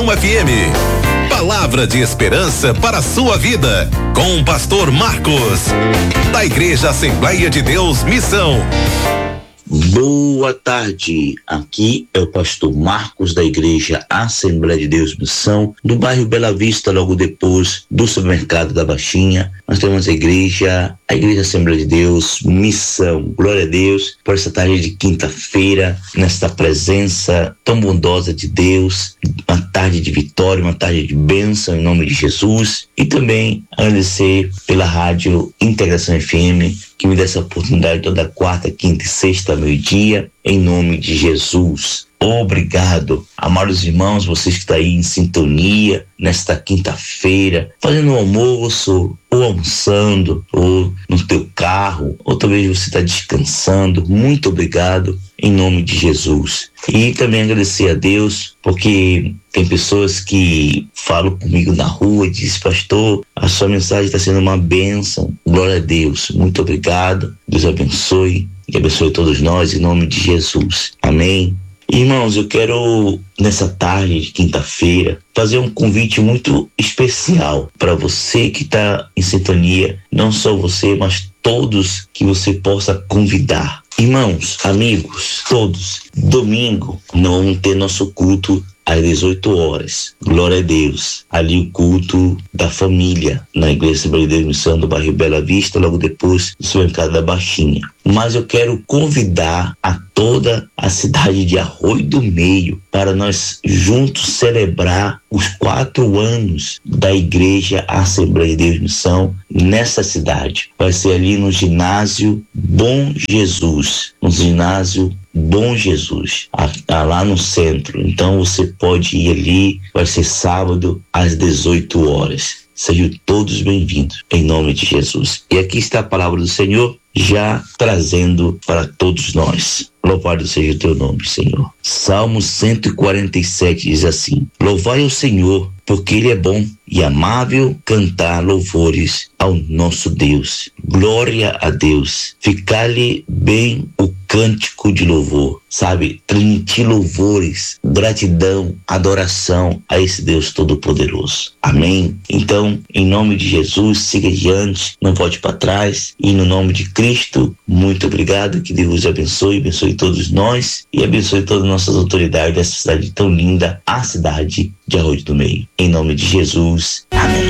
FM. Palavra de esperança para a sua vida, com o pastor Marcos, da Igreja Assembleia de Deus Missão. Boa tarde, aqui é o pastor Marcos da Igreja Assembleia de Deus Missão, do bairro Bela Vista, logo depois do supermercado da Baixinha. Nós temos a Igreja Assembleia de Deus Missão. Glória a Deus por essa tarde de quinta-feira, nesta presença tão bondosa de Deus, uma tarde de vitória, uma tarde de bênção em nome de Jesus. E também agradecer pela rádio Integração FM, que me dá essa oportunidade toda quarta, quinta e sexta, meio-dia, em nome de Jesus. Obrigado, amados irmãos, vocês que estão aí em sintonia nesta quinta-feira, fazendo um almoço, ou almoçando, ou no teu carro, ou talvez você está descansando. Muito obrigado, em nome de Jesus. E também agradecer a Deus, porque tem pessoas que falam comigo na rua e dizem: pastor, a sua mensagem está sendo uma bênção. Glória a Deus. Muito obrigado. Deus abençoe e abençoe todos nós em nome de Jesus. Amém. Irmãos, eu quero, nessa tarde de quinta-feira, fazer um convite muito especial para você que está em sintonia, não só você, mas todos que você possa convidar. Irmãos, amigos, todos, domingo, não vamos ter nosso culto às 18 horas. Glória a Deus. Ali o culto da família, na Igreja Assembleia de Deus Missão do bairro Bela Vista, logo depois do supermercado da Baixinha. Mas eu quero convidar a toda a cidade de Arroio do Meio para nós juntos celebrar os 4 anos da Igreja Assembleia de Deus Missão nessa cidade. Vai ser ali no ginásio Bom Jesus, lá no centro. Então você pode ir ali, vai ser sábado às 18 horas. Sejam todos bem-vindos, em nome de Jesus. E aqui está a palavra do Senhor, já trazendo para todos nós. Louvado seja o teu nome, Senhor. Salmo 147 diz assim: louvai ao Senhor, porque Ele é bom e amável, cantar louvores ao nosso Deus. Glória a Deus. Ficar-lhe bem o cântico de louvor, sabe? Transmitir louvores, gratidão, adoração a esse Deus Todo-Poderoso. Amém? Então, em nome de Jesus, siga adiante, não volte para trás. E no nome de Cristo, muito obrigado. Que Deus abençoe todos nós e abençoe todas as nossas autoridades dessa cidade tão linda, a cidade de Arroio do Meio. Em nome de Jesus. Amém.